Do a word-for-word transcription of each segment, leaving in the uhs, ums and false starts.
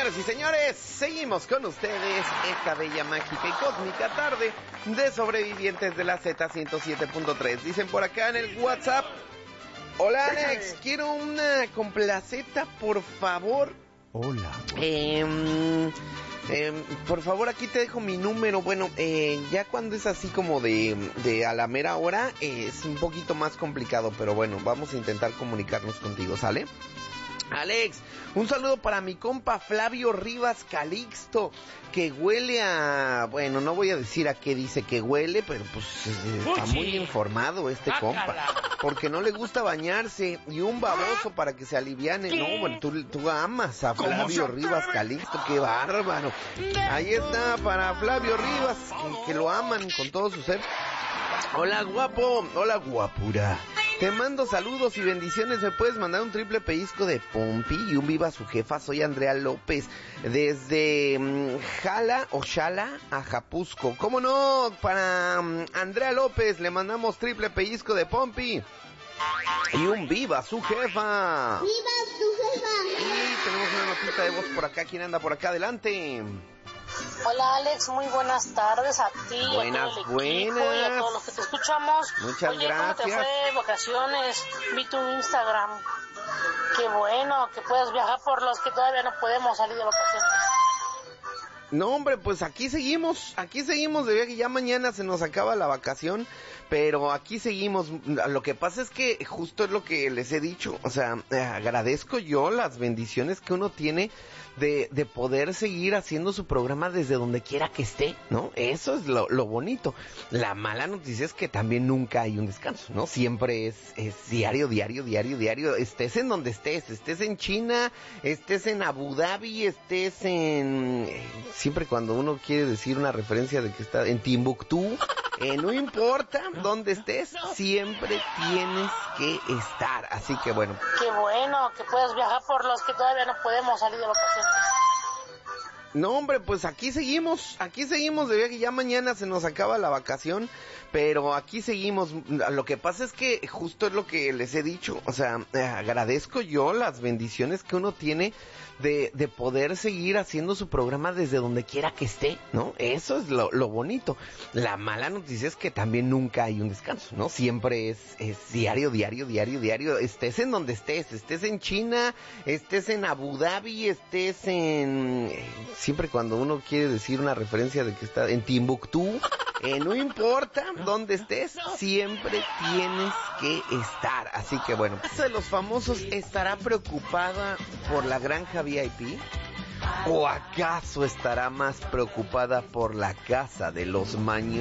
Señoras y señores, seguimos con ustedes esta bella, mágica y cósmica tarde de sobrevivientes de la Z ciento siete punto tres. Dicen por acá en el WhatsApp: hola Alex, quiero una complaceta, por favor. Hola. Eh, eh, por favor, aquí te dejo mi número. Bueno, eh, ya cuando es así como de, de a la mera hora, eh, es un poquito más complicado, pero bueno, vamos a intentar comunicarnos contigo, ¿sale? Alex, un saludo para mi compa Flavio Rivas Calixto, que huele a... Bueno, no voy a decir a qué dice que huele, pero pues eh, está muy informado este compa, porque no le gusta bañarse, y un baboso para que se aliviane. No, bueno, tú, tú amas a Flavio Rivas Calixto, qué bárbaro. Ahí está para Flavio Rivas, que lo aman con todo su ser. Hola guapo, hola guapura. Te mando saludos y bendiciones. ¿Me puedes mandar un triple pellizco de Pompi y un viva su jefa? Soy Andrea López, desde um, Jala o Xala a Japusco. ¿Cómo no? Para um, Andrea López le mandamos triple pellizco de Pompi y un viva su jefa. ¡Viva su jefa! Y tenemos una notita de voz por acá. ¿Quién anda por acá? Adelante. Hola Alex, muy buenas tardes a ti, buenas, a todo el equipo buenas. y a todos los que te escuchamos. Muchas Oye, gracias. ¿cómo te fue? Vacaciones, vi tu Instagram. Qué bueno que puedas viajar por los que todavía no podemos salir de vacaciones. No, hombre, pues aquí seguimos, aquí seguimos, de que ya mañana se nos acaba la vacación, pero aquí seguimos. Lo que pasa es que justo es lo que les he dicho, o sea, eh, agradezco yo las bendiciones que uno tiene de, de poder seguir haciendo su programa desde donde quiera que esté, ¿no? Eso es lo, lo bonito. La mala noticia es que también nunca hay un descanso, ¿no? Siempre es, es diario, diario, diario, diario, estés en donde estés, estés en China, estés en Abu Dhabi, estés en... Siempre cuando uno quiere decir una referencia de que está en Timbuktu, eh, no importa dónde estés, siempre tienes que estar. Así que bueno. Qué bueno que puedas viajar por los que todavía no podemos salir de vacaciones. No, hombre, pues aquí seguimos, aquí seguimos, de que ya mañana se nos acaba la vacación, pero aquí seguimos. Lo que pasa es que justo es lo que les he dicho, o sea, eh, agradezco yo las bendiciones que uno tiene de, de poder seguir haciendo su programa desde donde quiera que esté, ¿no? Eso es lo, lo bonito. La mala noticia es que también nunca hay un descanso, ¿no? Siempre es, es diario, diario, diario, diario, estés en donde estés, estés en China, estés en Abu Dhabi, estés en... Siempre cuando uno quiere decir una referencia de que está en Timbuktu, eh, no importa dónde estés, siempre tienes que estar. Así que bueno, ¿la casa de los famosos estará preocupada por la granja V I P? ¿O acaso estará más preocupada por la casa de los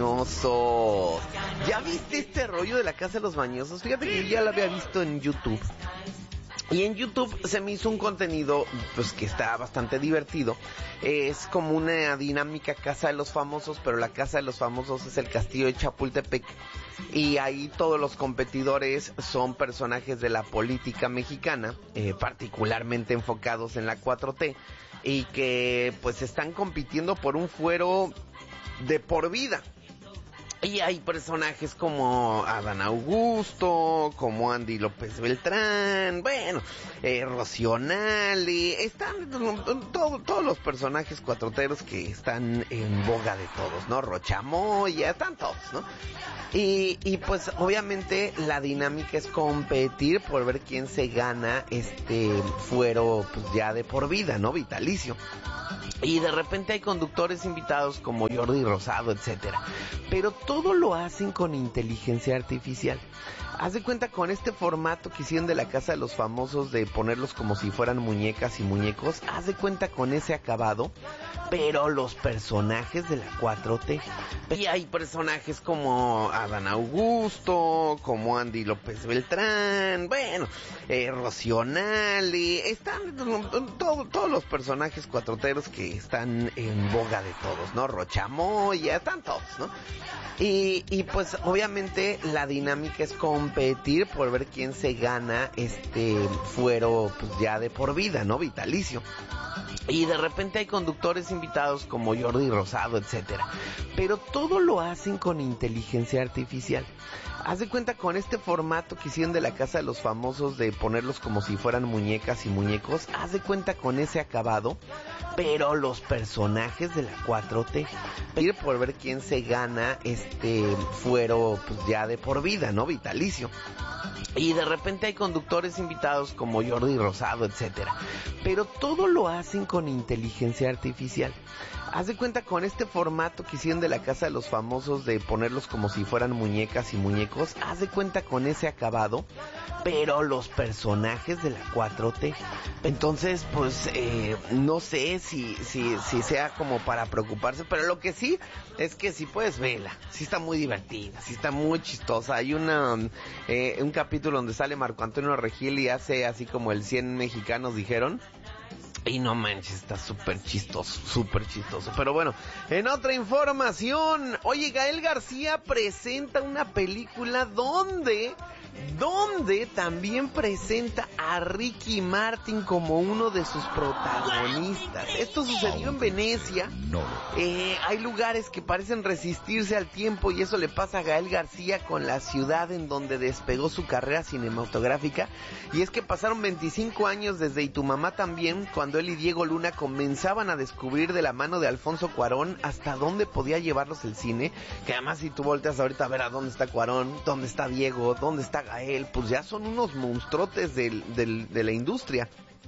mañosos? ¿Ya viste este rollo de la casa de los mañosos? Fíjate que yo ya lo había visto en YouTube. Y en YouTube se me hizo un contenido pues que está bastante divertido. Es como una dinámica casa de los famosos, pero la casa de los famosos es el castillo de Chapultepec. Y ahí todos los competidores son personajes de la política mexicana, eh, particularmente enfocados en la cuatro T, y que pues están compitiendo por un fuero de por vida. Y hay personajes como Adán Augusto, como Andy López Beltrán, bueno, eh, Rocío Nale, están todo, todos los personajes cuatroteros que están en boga de todos, ¿no? Rocha Moya, están todos, ¿no? Y, y pues obviamente la dinámica es competir por ver quién se gana este fuero pues ya de por vida, ¿no? Vitalicio. Y de repente hay conductores invitados como Jordi Rosado, etcétera. Pero todo lo hacen con inteligencia artificial. Haz de cuenta con este formato que hicieron de la casa de los famosos, de ponerlos como si fueran muñecas y muñecos. Haz de cuenta con ese acabado, pero los personajes de la cuatro T. Y hay personajes como Adán Augusto, como Andy López Beltrán, bueno, eh, Rocío Nale, están todo, todos los personajes cuatroteros que están en boga de todos, ¿no? Rocha Moya, están todos, ¿no? Y, y pues obviamente la dinámica es competir por ver quién se gana este fuero pues ya de por vida, ¿no? Vitalicio. Y de repente hay conductores invitados como Jordi Rosado, etcétera. Pero todo lo hacen con inteligencia artificial. Haz de cuenta con este formato que hicieron de la casa de los famosos, de ponerlos como si fueran muñecas y muñecos. Haz de cuenta con ese acabado, pero los personajes de la cuatro T, ir por ver quién se gana este fuero pues ya de por vida, ¿no? Vitalicio. Y de repente hay conductores invitados como Jordi Rosado, etcétera. Pero todo lo hacen con inteligencia artificial. Haz de cuenta con este formato que hicieron de la Casa de los Famosos, de ponerlos como si fueran muñecas y muñecos. Haz de cuenta con ese acabado, pero los personajes de la cuatro T. Entonces, pues, eh, no sé si, si, si sea como para preocuparse, pero lo que sí es que sí puedes verla. Sí está muy divertida, sí está muy chistosa. Hay una, eh, un capítulo donde sale Marco Antonio Regil y hace así como el cien mexicanos dijeron. Y no manches, está súper chistoso, súper chistoso. Pero bueno, en otra información, oye, Gael García presenta una película donde, donde también presenta a Ricky Martin como uno de sus protagonistas. Esto sucedió en Venecia. Eh, hay lugares que parecen resistirse al tiempo y eso le pasa a Gael García con la ciudad en donde despegó su carrera cinematográfica. Y es que pasaron veinticinco años desde Y tu mamá también, cuando él y Diego Luna comenzaban a descubrir de la mano de Alfonso Cuarón hasta dónde podía llevarlos el cine, que además si tú volteas ahorita a ver a dónde está Cuarón, dónde está Diego, dónde está Gael, pues ya son unos monstruotes del, del, de la industria.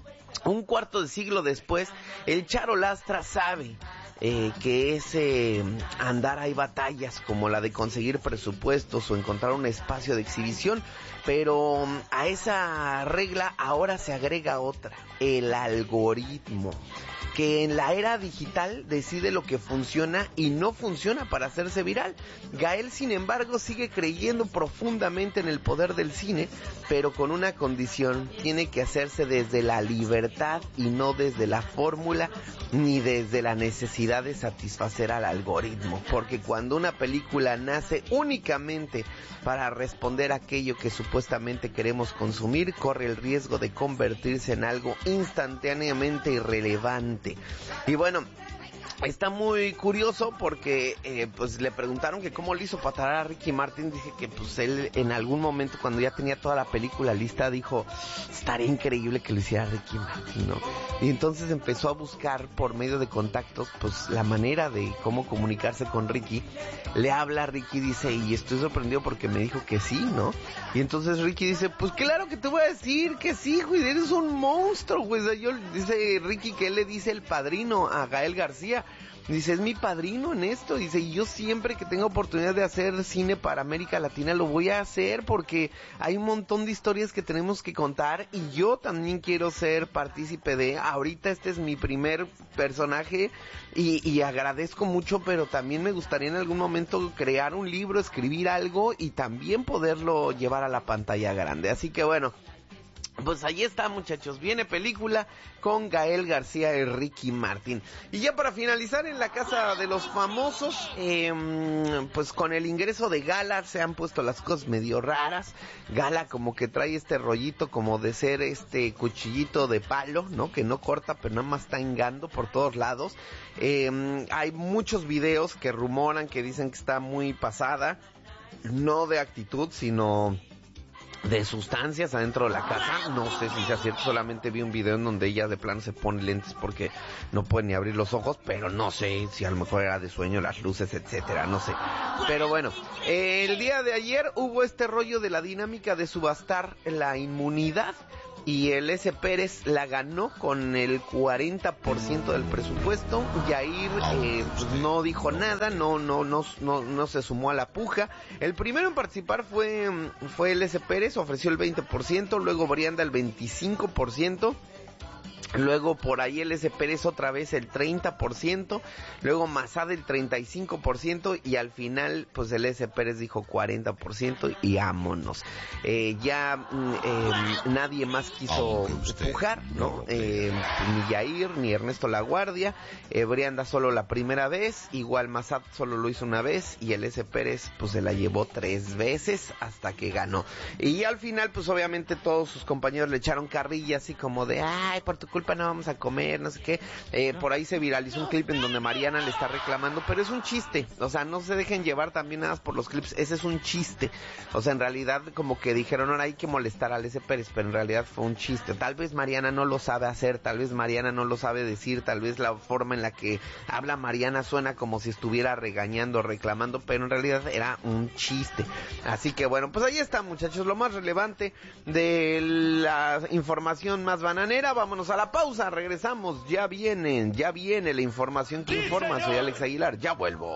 Un cuarto de siglo después, el Charo Lastra sabe eh, que es eh, andar hay batallas como la de conseguir presupuestos o encontrar un espacio de exhibición, pero a esa regla ahora se agrega otra, el algoritmo, que en la era digital decide lo que funciona y no funciona para hacerse viral. Gael, sin embargo, sigue creyendo profundamente en el poder del cine, pero con una condición: tiene que hacerse desde la libertad y no desde la fórmula ni desde la necesidad de satisfacer al algoritmo, porque cuando una película nace únicamente para responder a aquello que supuestamente queremos consumir, corre el riesgo de convertirse en algo instantáneamente irrelevante. Y bueno, está muy curioso porque eh, pues le preguntaron que cómo le hizo para traer a Ricky Martin. Dice que pues él en algún momento, cuando ya tenía toda la película lista, dijo: estaría increíble que lo hiciera Ricky Martin, ¿no? Y entonces empezó a buscar por medio de contactos pues la manera de cómo comunicarse con Ricky. Le habla a Ricky, dice, y estoy sorprendido porque me dijo que sí, ¿no? Y entonces Ricky dice: pues claro que te voy a decir que sí, güey, eres un monstruo, güey. Yo, dice Ricky que él le dice el padrino a Gael García. Dice, es mi padrino en esto. Dice, y yo siempre que tenga oportunidad de hacer cine para América Latina lo voy a hacer, porque hay un montón de historias que tenemos que contar y yo también quiero ser partícipe de. Ahorita este es mi primer personaje y, y agradezco mucho, pero también me gustaría en algún momento crear un libro, escribir algo y también poderlo llevar a la pantalla grande. Así que bueno, pues ahí está, muchachos, viene película con Gael García y Ricky Martin. Y ya para finalizar, en la Casa de los Famosos, eh, pues con el ingreso de Gala se han puesto las cosas medio raras. Gala como que trae este rollito como de ser este cuchillito de palo, ¿no? Que no corta, pero nada más está hingando por todos lados. Eh, hay muchos videos que rumoran, que dicen que está muy pasada, no de actitud, sino de sustancias adentro de la casa. No sé si sea cierto, solamente vi un video en donde ella de plano se pone lentes porque no puede ni abrir los ojos, pero no sé si a lo mejor era de sueño, las luces, etcétera, no sé. Pero bueno, eh, el día de ayer hubo este rollo de la dinámica de subastar la inmunidad y el S. Pérez la ganó con el cuarenta por ciento del presupuesto. Yair eh, pues no dijo nada, no, no, no, no, no se sumó a la puja. El primero en participar fue, fue el S. Pérez, ofreció el veinte por ciento, luego Brianda el veinticinco por ciento. Luego por ahí el S. Pérez otra vez el treinta por ciento, luego Mazada el treinta y cinco por ciento y al final pues el S. Pérez dijo cuarenta por ciento y vámonos. Eh, ya eh, nadie más quiso pujar, ¿no? Eh, ni Yair, ni Ernesto Laguardia, eh, Brianda solo la primera vez, igual Mazada solo lo hizo una vez y el S. Pérez pues se la llevó tres veces hasta que ganó. Y al final pues obviamente todos sus compañeros le echaron carrilla así como de, ay, por tu culpa disculpa, no vamos a comer, no sé qué. Eh, por ahí se viralizó un clip en donde Mariana le está reclamando, pero es un chiste. O sea, no se dejen llevar también nada más por los clips. Ese es un chiste. O sea, en realidad como que dijeron, ahora hay que molestar a Alessia Pérez, pero en realidad fue un chiste. Tal vez Mariana no lo sabe hacer, tal vez Mariana no lo sabe decir, tal vez la forma en la que habla Mariana suena como si estuviera regañando, reclamando, pero en realidad era un chiste. Así que bueno, pues ahí está, muchachos, lo más relevante de la información más bananera. Vámonos a la pausa, regresamos, ya vienen, ya viene la información que informa. Soy Alex Aguilar, ya vuelvo.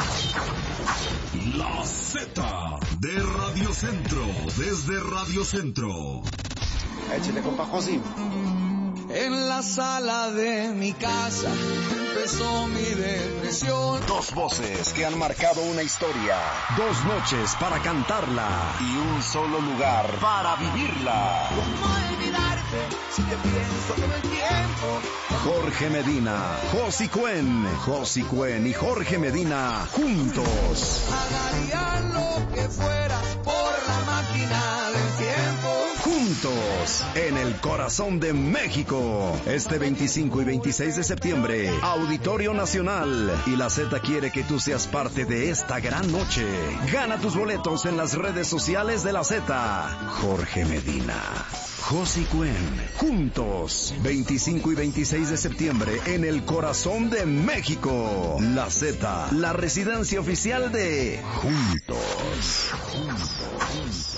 La Z de Radio Centro, desde Radio Centro. Échale, compa José. En la sala de mi casa empezó mi depresión. Dos voces que han marcado una historia. Dos noches para cantarla. Y un solo lugar para vivirla. ¿Cómo olvidarte si te pienso todo el tiempo? Jorge Medina, Josi Cuen, Josi Cuen y Jorge Medina juntos. Pagaría lo que fuera por la máquina del tiempo. Juntos, en el corazón de México. Este veinticinco y veintiséis de septiembre, Auditorio Nacional. Y la Z quiere que tú seas parte de esta gran noche. Gana tus boletos en las redes sociales de la Z. Jorge Medina, Josi Cuen, juntos, veinticinco y veintiséis de septiembre, en el corazón de México. La Z, la residencia oficial de Juntos. Juntos, juntos.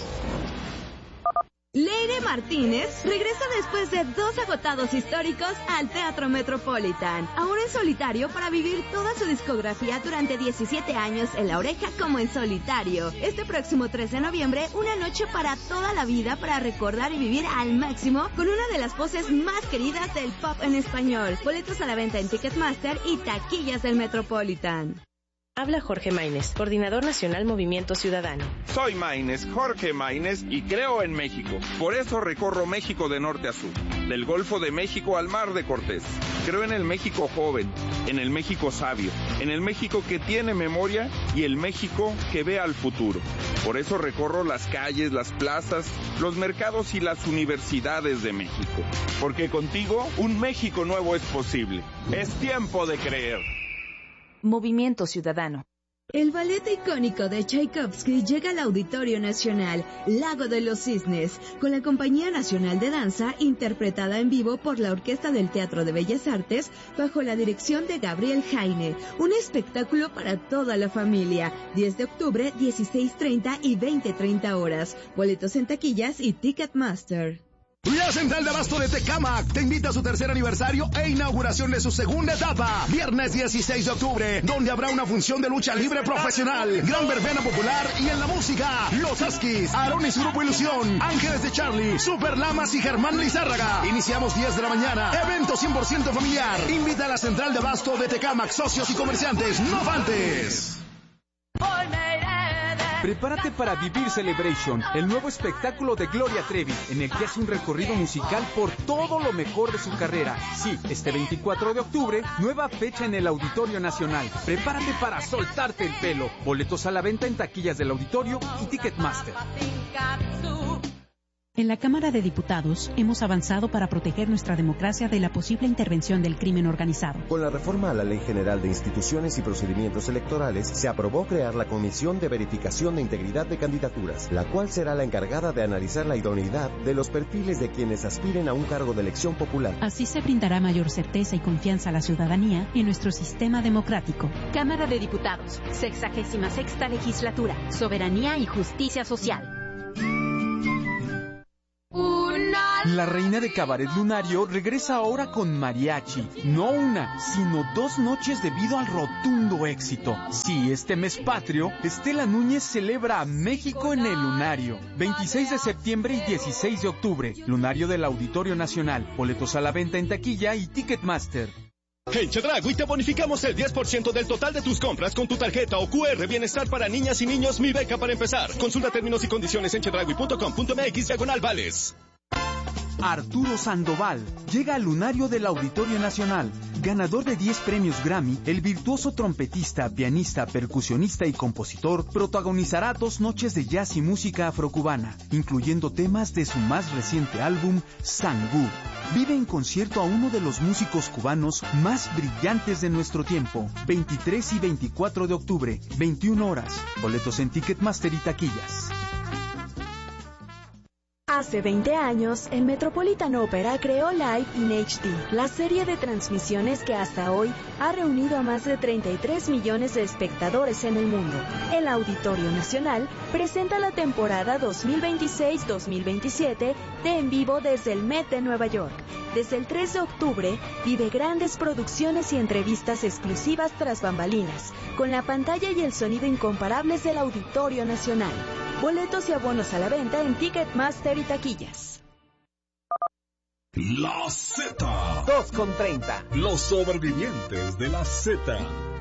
Leire Martínez regresa después de dos agotados históricos al Teatro Metropolitan, ahora en solitario para vivir toda su discografía durante diecisiete años en La Oreja como en solitario. Este próximo tres de noviembre, una noche para toda la vida para recordar y vivir al máximo con una de las voces más queridas del pop en español. Boletos a la venta en Ticketmaster y taquillas del Metropolitan. Habla Jorge Maínez, coordinador nacional Movimiento Ciudadano. Soy Maínez, Jorge Maínez, y creo en México. Por eso recorro México de norte a sur, del Golfo de México al Mar de Cortés. Creo en el México joven, en el México sabio, en el México que tiene memoria y el México que ve al futuro. Por eso recorro las calles, las plazas, los mercados y las universidades de México. Porque contigo, un México nuevo es posible. Es tiempo de creer. Movimiento Ciudadano. El ballet icónico de Tchaikovsky llega al Auditorio Nacional, Lago de los Cisnes, con la Compañía Nacional de Danza, interpretada en vivo por la Orquesta del Teatro de Bellas Artes, bajo la dirección de Gabriel Jaine. Un espectáculo para toda la familia. diez de octubre, dieciséis treinta y veinte treinta horas. Boletos en taquillas y Ticketmaster. La Central de Abasto de Tecámac te invita a su tercer aniversario e inauguración de su segunda etapa. Viernes dieciséis de octubre, donde habrá una función de lucha libre profesional, gran verbena popular y en la música, Los Huskies, Aarón y su grupo Ilusión, Ángeles de Charlie, Super Lamas y Germán Lizárraga. Iniciamos diez de la mañana. Evento cien por ciento familiar. Invita a la Central de Abasto de Tecámac, socios y comerciantes. No faltes. Prepárate para Vivir Celebration, el nuevo espectáculo de Gloria Trevi, en el que hace un recorrido musical por todo lo mejor de su carrera. Sí, este veinticuatro de octubre, nueva fecha en el Auditorio Nacional. Prepárate para soltarte el pelo. Boletos a la venta en taquillas del Auditorio y Ticketmaster. En la Cámara de Diputados hemos avanzado para proteger nuestra democracia de la posible intervención del crimen organizado. Con la reforma a la Ley General de Instituciones y Procedimientos Electorales, se aprobó crear la Comisión de Verificación de Integridad de Candidaturas, la cual será la encargada de analizar la idoneidad de los perfiles de quienes aspiren a un cargo de elección popular. Así se brindará mayor certeza y confianza a la ciudadanía en nuestro sistema democrático. Cámara de Diputados, sexagésima sexta legislatura, soberanía y justicia social. La reina de Cabaret Lunario regresa ahora con mariachi. No una, sino dos noches debido al rotundo éxito. Sí, este mes patrio, Estela Núñez celebra a México en el Lunario. veintiséis de septiembre y dieciséis de octubre. Lunario del Auditorio Nacional. Boletos a la venta en taquilla y Ticketmaster. En Chedraui te bonificamos el diez por ciento del total de tus compras con tu tarjeta o Q R Bienestar para niñas y niños Mi Beca para empezar. Consulta términos y condiciones en chedraui punto com punto m x diagonal vales. Arturo Sandoval llega al lunario del Auditorio Nacional. Ganador de diez premios Grammy, el virtuoso trompetista, pianista, percusionista y compositor protagonizará dos noches de jazz y música afrocubana, incluyendo temas de su más reciente álbum, Sangú. Vive en concierto a uno de los músicos cubanos más brillantes de nuestro tiempo. veintitrés y veinticuatro de octubre, veintiuna horas. Boletos en Ticketmaster y taquillas. Hace veinte años, el Metropolitan Opera creó Live in H D, la serie de transmisiones que hasta hoy ha reunido a más de treinta y tres millones de espectadores en el mundo. El Auditorio Nacional presenta la temporada dos mil veintiséis dos mil veintisiete de En Vivo desde el Met de Nueva York. Desde el tres de octubre, vive grandes producciones y entrevistas exclusivas tras bambalinas, con la pantalla y el sonido incomparables del Auditorio Nacional. Boletos y abonos a la venta en Ticketmaster y taquillas. La Z. dos con treinta. Los sobrevivientes de la Z.